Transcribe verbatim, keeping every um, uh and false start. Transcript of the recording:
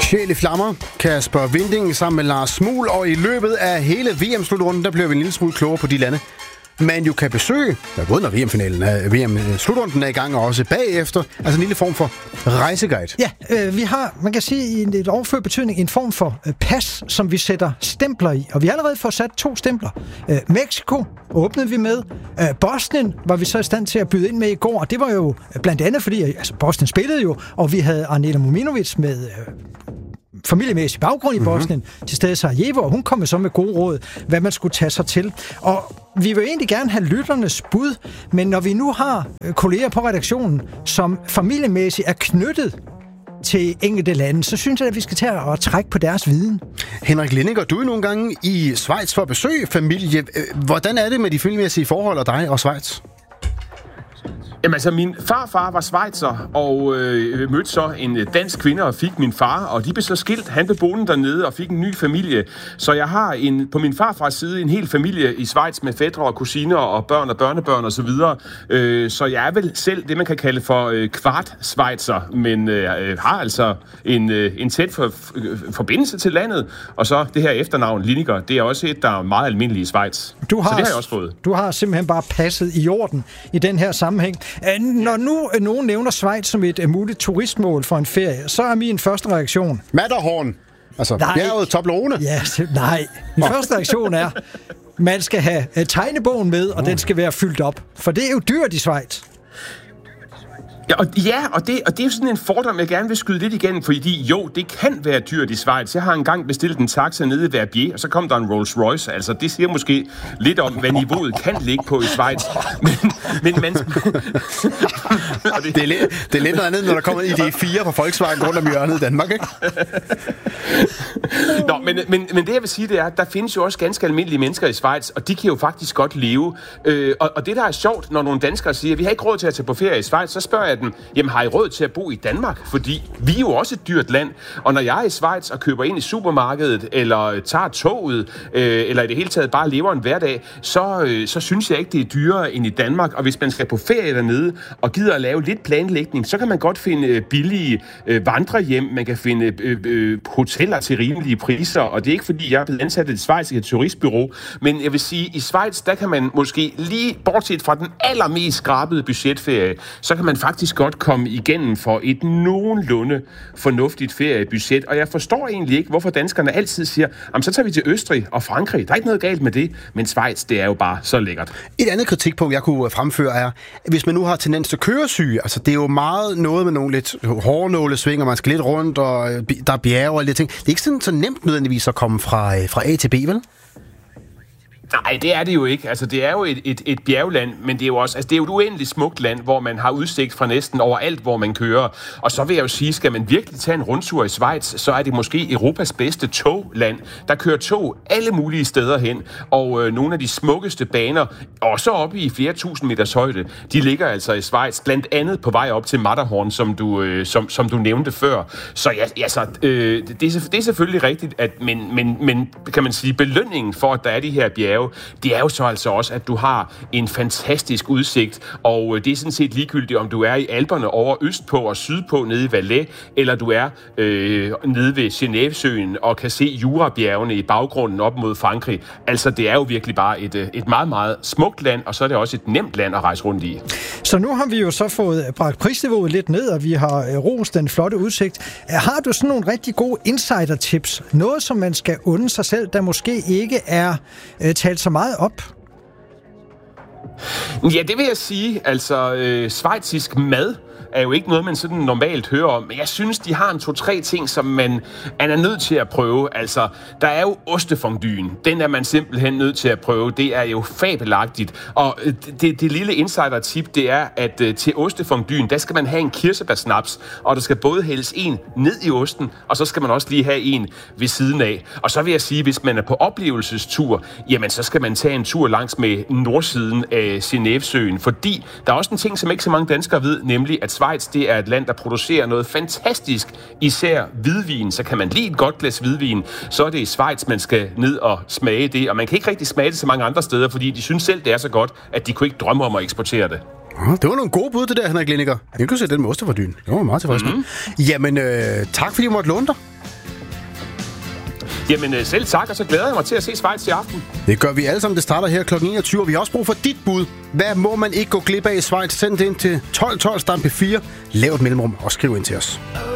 Sjæl i flammer, Kasper Winding sammen med Lars Smul, og i løbet af hele V M-slutrunden, der bliver vi en lille smule klogere på de lande, man jo kan besøge, både når V M-finalen er, V M-slutrunden er i gang, og også bagefter, altså en lille form for rejseguide. Ja, øh, vi har, man kan sige i en lidt overført betydning, en form for øh, pas, som vi sætter stempler i, og vi har allerede fået sat to stempler. Øh, Mexico åbnede vi med, øh, Bosnien var vi så i stand til at byde ind med i går, og det var jo blandt andet fordi, altså Bosnien spillede jo, og vi havde Arnela Mominovic med øh, familiemæssig baggrund i Bosnien mm-hmm. til stede i Sarajevo, og hun kom så med gode råd, hvad man skulle tage sig til. Og vi vil egentlig gerne have lytternes bud, men når vi nu har kolleger på redaktionen, som familiemæssigt er knyttet til enkelte lande, så synes jeg, at vi skal tage og trække på deres viden. Henrik Lindinger, du er nogle gange i Schweiz for at besøge familie. Hvordan er det med de familiemæssige forhold og dig og Schweiz? Jamen altså, min farfar var schweizer og øh, mødte så en dansk kvinde og fik min far, og de blev så skilt. Han blev boende dernede og fik en ny familie. Så jeg har en, på min farfars side en hel familie i Schweiz med fætre og kusiner og børn og børnebørn og så videre. Øh, så jeg er vel selv det, man kan kalde for øh, kvart schweizer, men øh, har altså en, øh, en tæt for, øh, forbindelse til landet. Og så det her efternavn, Lindinger, det er også et, der er meget almindeligt i Schweiz. Du har, så det har jeg også fået. Du har simpelthen bare passet i orden i den her sammenhæng. Når nu nogen nævner Schweiz som et uh, muligt turistmål for en ferie, så er min første reaktion... Matterhorn! Altså, bjerget Toblerone? Ja, nej. Min oh. første reaktion er, man skal have uh, tegnebogen med, og oh. den skal være fyldt op. For det er jo dyrt i Schweiz. Ja, og, ja og, det, og det er jo sådan en fordom, jeg gerne vil skyde lidt igen, fordi jo, det kan være dyrt i Schweiz. Jeg har engang bestilt en taxa nede i Verbier, og så kom der en Rolls Royce. Altså, det siger måske lidt om, hvad niveauet kan ligge på i Schweiz. Men, men man... det, det, er lidt, det er lidt noget andet, når der kommer I D fire fra Volkswagen rundt om hjørnet i Danmark, ikke? Nå, men, men, men det jeg vil sige, det er, at der findes jo også ganske almindelige mennesker i Schweiz, og de kan jo faktisk godt leve. Øh, og, og det, der er sjovt, når nogle danskere siger, at vi har ikke råd til at tage på ferie i Schweiz, så spørger jeg dem, jamen har I råd til at bo i Danmark? Fordi vi er jo også et dyrt land, og når jeg er i Schweiz og køber ind i supermarkedet, eller tager toget, øh, eller i det hele taget bare lever en hverdag, så, øh, så synes jeg ikke, det er dyrere end i Danmark. Og hvis man skal på ferie dernede, og gider at lave lidt planlægning, så kan man godt finde billige øh, vandrehjem, man kan finde øh, øh, hoteller til rimelige priser, og det er ikke fordi, jeg er blevet ansat i et schweizisk turistbureau, men jeg vil sige, i Schweiz, der kan man måske lige, bortset fra den allermest skrabede budgetferie, så kan man faktisk godt komme igennem for et nogenlunde fornuftigt feriebudget, og jeg forstår egentlig ikke, hvorfor danskerne altid siger, jamen så tager vi til Østrig og Frankrig. Der er ikke noget galt med det, men Schweiz, det er jo bare så lækkert. Et andet kritikpunkt, jeg kunne fremføre er, hvis man nu har tendens til køresyge, altså det er jo meget noget med nogle lidt hårnålesvinger, man skal lidt rundt, og der er bjerge og alle de ting. Det er ikke sådan så nemt nødvendigvis at komme fra, fra A til B, vel? Nej, det er det jo ikke. Altså, det er jo et, et, et bjergland, men det er jo også, altså, det er jo et uendeligt smukt land, hvor man har udsigt fra næsten overalt, hvor man kører. Og så vil jeg jo sige, skal man virkelig tage en rundtur i Schweiz, så er det måske Europas bedste togland. Der kører tog alle mulige steder hen, og øh, nogle af de smukkeste baner, også oppe i flere tusind meters højde, de ligger altså i Schweiz, blandt andet på vej op til Matterhorn, som du, øh, som, som du nævnte før. Så ja, altså, øh, det, er, det er selvfølgelig rigtigt, at, men, men, men kan man sige, belønningen for, at der er de her bjerge, det er jo så altså også, at du har en fantastisk udsigt, og det er sådan set ligegyldigt, om du er i Alperne over østpå og sydpå nede i Valais, eller du er øh, nede ved Genèvesøen og kan se Jurabjergene i baggrunden op mod Frankrig. Altså, det er jo virkelig bare et, et meget, meget smukt land, og så er det også et nemt land at rejse rundt i. Så nu har vi jo så fået bragt prisniveauet lidt ned, og vi har rost den flotte udsigt. Har du sådan nogle rigtig gode insider-tips? Noget, som man skal unde sig selv, der måske ikke er øh, talt så meget op? Ja, det vil jeg sige. Altså, øh, schweizisk mad er jo ikke noget, man sådan normalt hører om. Men jeg synes, de har en to-tre ting, som man er nødt til at prøve. Altså, der er jo ostefondyen. Den er man simpelthen nødt til at prøve. Det er jo fabelagtigt. Og det, det lille insider-tip, det er, at uh, til ostefondyen, der skal man have en kirsebærsnaps, og der skal både hældes en ned i osten, og så skal man også lige have en ved siden af. Og så vil jeg sige, hvis man er på oplevelsestur, jamen så skal man tage en tur langs med nordsiden af Genèvesøen, fordi der er også en ting, som ikke så mange danskere ved, nemlig at Schweiz, det er et land, der producerer noget fantastisk, især hvidvin. Så kan man lide et godt glas hvidvin, så er det i Schweiz, man skal ned og smage det. Og man kan ikke rigtig smage det så mange andre steder, fordi de synes selv, det er så godt, at de kunne ikke drømme om at eksportere det. Det var nogle gode bud, det der, Henrik Lindinger. Inklusive den med ostefondyen. Det var meget tilfreds med. Mm-hmm. Jamen, øh, tak fordi du måtte låne dig. Jamen øh, selv tak, og så glæder jeg mig til at se Schweiz i aften. Det gør vi alle sammen. Det starter her klokken enogtyve, og vi har også brug for dit bud. Hvad må man ikke gå glip af i Schweiz? Send det ind til tolv tolv stampe fire. Lav et mellemrum og skriv ind til os.